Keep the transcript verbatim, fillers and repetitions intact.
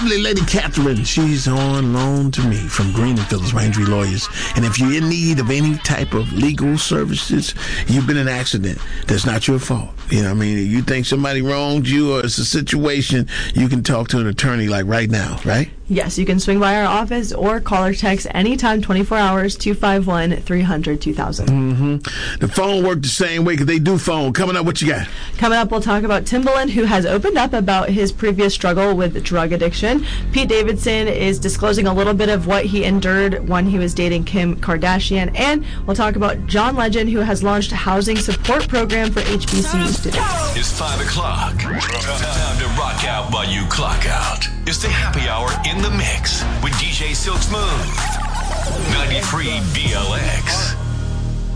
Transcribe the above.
lovely lady Catherine. She's on loan to me from Green and Phillips Raintree Lawyers. And if you're in need of any type of legal services, you've been in an accident, that's not your fault. You know what I mean? You think somebody wronged you or it's a situation, you can talk to an attorney like right now, right? Yes, you can swing by our office or call or text anytime, twenty-four hours, two five one, three hundred, two thousand. Mm-hmm. The phone worked the same way because they do phone. Coming up, what you got? Coming up, we'll talk about Timbaland, who has opened up about his previous struggle with drug addiction. Pete Davidson is disclosing a little bit of what he endured when he was dating Kim Kardashian. And we'll talk about John Legend, who has launched a housing support program for H B C U students. It's five o'clock. Time to rock out while you clock out. It's the happy hour in the mix with D J Silk Smooth. ninety-three B L X.